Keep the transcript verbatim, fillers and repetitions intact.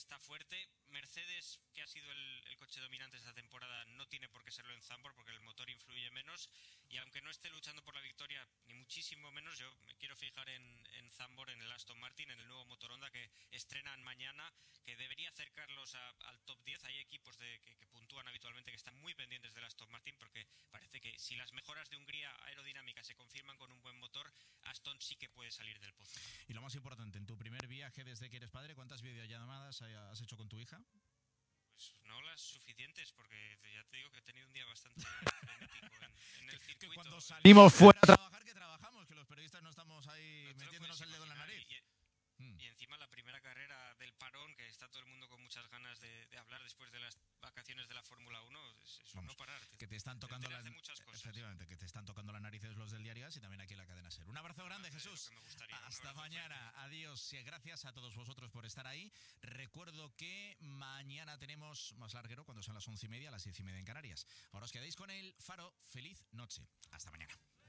está fuerte. Mercedes, que ha sido el, el coche dominante esta temporada, no tiene por qué serlo en Zandvoort porque el motor influye menos, y aunque no esté luchando por la victoria, ni muchísimo menos, yo me quiero fijar en, en Zandvoort, en el Aston Martin, en el nuevo motor Honda que estrenan mañana, que debería acercarlos a, al top diez. Hay equipos de, que, que puntúan habitualmente que están muy pendientes del Aston Martin, porque parece que si las mejoras de Hungría aerodinámica se confirman con un buen motor, Aston sí que puede salir del pozo. Y lo más importante, en tu primer viaje desde que eres padre, ¿cuántas videollamadas has hecho con tu hija? Pues no las suficientes, porque ya te digo que he tenido un día bastante frenético en, en el circuito. Que cuando salimos fuera a trabajar, que trabajamos, que los periodistas no estamos ahí no metiéndonos el dedo en la nariz. Y, y encima la primera carrera del parón, que está todo el mundo con muchas ganas de, de hablar después de las vacaciones de la Fórmula uno, es, es Vamos, no parar. Que te están tocando las efectivamente, que te están tocando las narices los del Diario As y también aquí en la cadena SER. Un abrazo grande, Jesús. Hasta mañana. Adiós. Y gracias a todos vosotros por estar ahí. Recuerdo que mañana tenemos más larguero cuando son las once y media, las diez y media en Canarias. Ahora os quedáis con el Faro. Feliz noche. Hasta mañana.